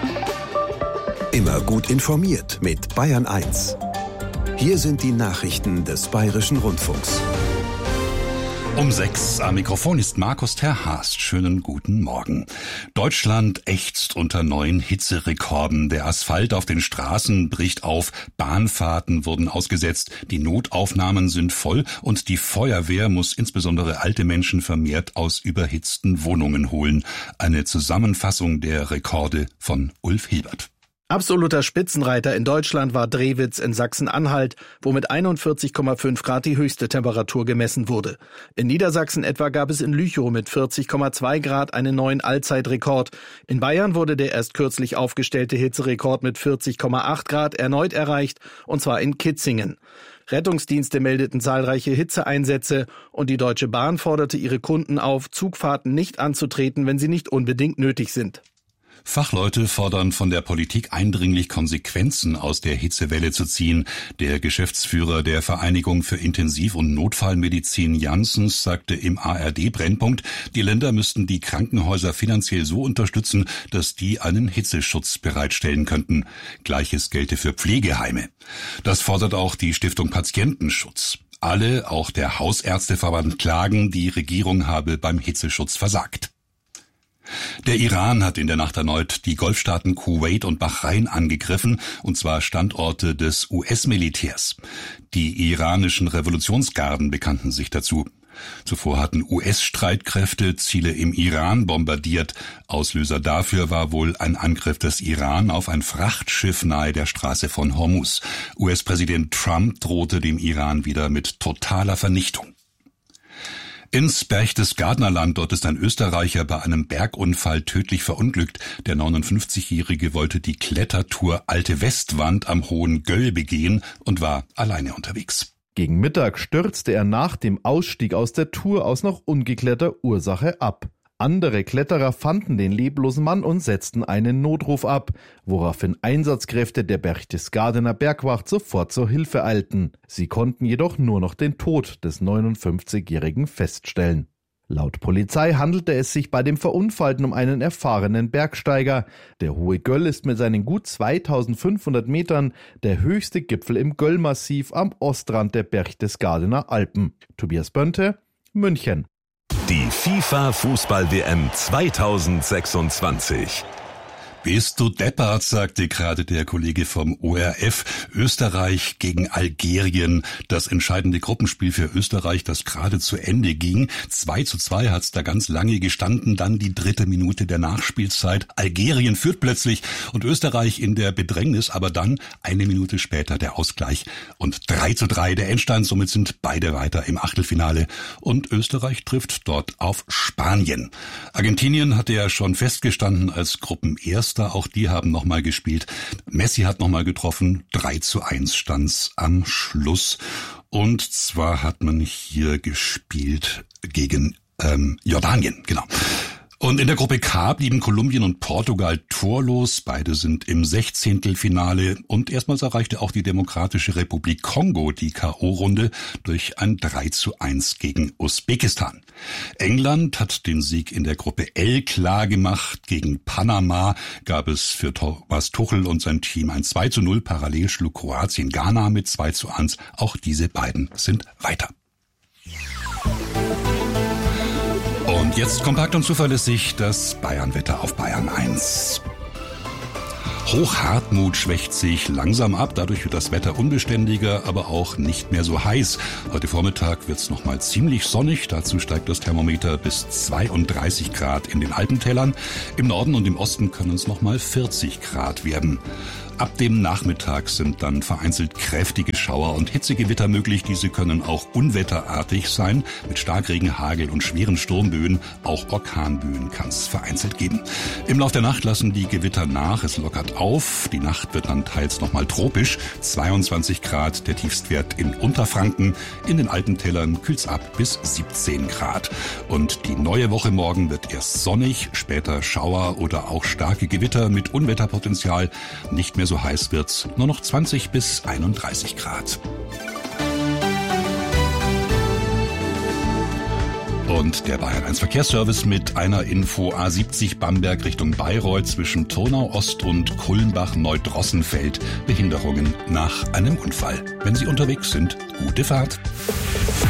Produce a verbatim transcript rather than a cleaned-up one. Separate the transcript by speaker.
Speaker 1: Immer gut informiert mit Bayern eins. Hier sind die Nachrichten des Bayerischen Rundfunks.
Speaker 2: Um sechs am Mikrofon ist Markus Terhaast. Schönen guten Morgen. Deutschland ächzt unter neuen Hitzerekorden. Der Asphalt auf den Straßen bricht auf, Bahnfahrten wurden ausgesetzt, die Notaufnahmen sind voll und die Feuerwehr muss insbesondere alte Menschen vermehrt aus überhitzten Wohnungen holen. Eine Zusammenfassung der Rekorde von Ulf Hilbert.
Speaker 3: Absoluter Spitzenreiter in Deutschland war Drewitz in Sachsen-Anhalt, wo mit einundvierzig Komma fünf Grad die höchste Temperatur gemessen wurde. In Niedersachsen etwa gab es in Lüchow mit vierzig Komma zwei Grad einen neuen Allzeitrekord. In Bayern wurde der erst kürzlich aufgestellte Hitzerekord mit vierzig Komma acht Grad erneut erreicht, und zwar in Kitzingen. Rettungsdienste meldeten zahlreiche Hitzeeinsätze und die Deutsche Bahn forderte ihre Kunden auf, Zugfahrten nicht anzutreten, wenn sie nicht unbedingt nötig sind.
Speaker 2: Fachleute fordern von der Politik eindringlich, Konsequenzen aus der Hitzewelle zu ziehen. Der Geschäftsführer der Vereinigung für Intensiv- und Notfallmedizin Janssens sagte im A R D-Brennpunkt, die Länder müssten die Krankenhäuser finanziell so unterstützen, dass die einen Hitzeschutz bereitstellen könnten. Gleiches gelte für Pflegeheime. Das fordert auch die Stiftung Patientenschutz. Alle, auch der Hausärzteverband, klagen, die Regierung habe beim Hitzeschutz versagt. Der Iran hat in der Nacht erneut die Golfstaaten Kuwait und Bahrain angegriffen, und zwar Standorte des U S-Militärs. Die iranischen Revolutionsgarden bekannten sich dazu. Zuvor hatten U S-Streitkräfte Ziele im Iran bombardiert. Auslöser dafür war wohl ein Angriff des Iran auf ein Frachtschiff nahe der Straße von Hormuz. U S-Präsident Trump drohte dem Iran wieder mit totaler Vernichtung. Ins Berchtesgadenerland, dort ist ein Österreicher bei einem Bergunfall tödlich verunglückt. Der neunundfünfzigjährige wollte die Klettertour Alte Westwand am Hohen Göll begehen und war alleine unterwegs.
Speaker 4: Gegen Mittag stürzte er nach dem Ausstieg aus der Tour aus noch ungeklärter Ursache ab. Andere Kletterer fanden den leblosen Mann und setzten einen Notruf ab, woraufhin Einsatzkräfte der Berchtesgadener Bergwacht sofort zur Hilfe eilten. Sie konnten jedoch nur noch den Tod des neunundfünfzigjährigen feststellen. Laut Polizei handelte es sich bei dem Verunfallten um einen erfahrenen Bergsteiger. Der Hohe Göll ist mit seinen gut zweitausendfünfhundert Metern der höchste Gipfel im Göllmassiv am Ostrand der Berchtesgadener Alpen. Tobias Bönte, München.
Speaker 1: Die FIFA-Fußball-W M zweitausendsechsundzwanzig.
Speaker 2: Bist du deppert, sagte gerade der Kollege vom O R F. Österreich gegen Algerien. Das entscheidende Gruppenspiel für Österreich, das gerade zu Ende ging. zwei zu zwei hat's da ganz lange gestanden. Dann die dritte Minute der Nachspielzeit. Algerien führt plötzlich und Österreich in der Bedrängnis. Aber dann eine Minute später der Ausgleich. Und drei zu drei der Endstand. Somit sind beide weiter im Achtelfinale. Und Österreich trifft dort auf Spanien. Argentinien hatte ja schon festgestanden als Gruppenerster. Auch die haben nochmal gespielt. Messi hat nochmal getroffen. drei zu eins stand's am Schluss. Und zwar hat man hier gespielt gegen ähm, Jordanien, genau. Und in der Gruppe K blieben Kolumbien und Portugal torlos. Beide sind im Sechzehntelfinale. Und erstmals erreichte auch die Demokratische Republik Kongo die K O-Runde durch ein drei zu eins gegen Usbekistan. England hat den Sieg in der Gruppe L klar gemacht. Gegen Panama gab es für Thomas Tuchel und sein Team ein zwei zu null. Parallel schlug Kroatien Ghana mit zwei zu eins. Auch diese beiden sind weiter. Und jetzt kompakt und zuverlässig das Bayernwetter auf Bayern eins. Hochhartmut schwächt sich langsam ab, dadurch wird das Wetter unbeständiger, aber auch nicht mehr so heiß. Heute Vormittag wird's noch mal ziemlich sonnig, dazu steigt das Thermometer bis zweiunddreißig Grad in den Alpentälern. Im Norden und im Osten können es noch mal vierzig Grad werden. Ab dem Nachmittag sind dann vereinzelt kräftige Schauer und Hitzegewitter möglich. Diese können auch unwetterartig sein, mit Starkregen, Hagel und schweren Sturmböen. Auch Orkanböen kann es vereinzelt geben. Im Lauf der Nacht lassen die Gewitter nach, es lockert auf. Die Nacht wird dann teils nochmal tropisch. zweiundzwanzig Grad, der Tiefstwert in Unterfranken. In den Alpentälern kühlt's ab bis siebzehn Grad. Und die neue Woche morgen wird erst sonnig, später Schauer oder auch starke Gewitter mit Unwetterpotenzial. Nicht mehr so so heiß wird's, nur noch zwanzig bis einunddreißig Grad. Und der Bayern eins Verkehrsservice mit einer Info: A siebzig Bamberg Richtung Bayreuth zwischen Turnau Ost und Kulmbach-Neudrossenfeld. Behinderungen nach einem Unfall. Wenn Sie unterwegs sind, gute Fahrt.